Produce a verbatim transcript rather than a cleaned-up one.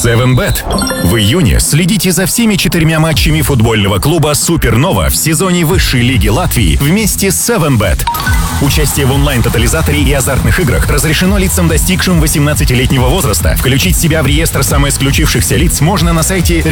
севен бет. В июне следите за всеми четырьмя матчами футбольного клуба «Супернова» в сезоне высшей лиги Латвии вместе с севен бет. Участие в онлайн-тотализаторе и азартных играх разрешено лицам, достигшим восемнадцатилетнего возраста. Включить себя в реестр самоисключившихся лиц можно на сайте